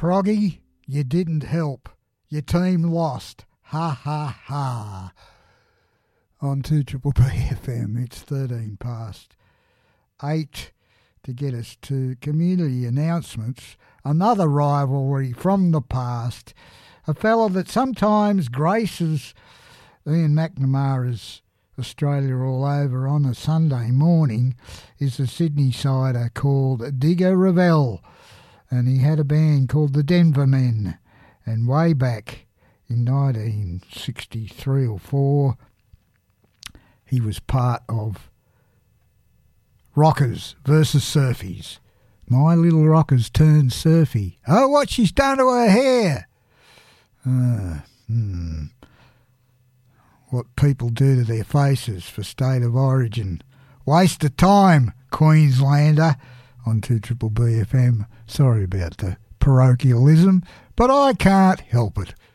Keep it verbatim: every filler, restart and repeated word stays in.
Proggy, you didn't help. Your team lost. Ha ha ha. On two Triple B F M, it's thirteen past eight to get us to community announcements. Another rivalry from the past. A fella that sometimes graces Ian McNamara's Australia All Over on a Sunday morning is the Sydney sider called Digger Revell. And he had a band called the Denver Men. And way back in nineteen sixty-three or four, he was part of Rockers versus Surfies. My little rockers turned surfy. Oh, what she's done to her hair! Uh, hmm. What people do to their faces for state of origin. Waste of time, Queenslander. On two Triple B F M. Sorry about the parochialism, but I can't help it.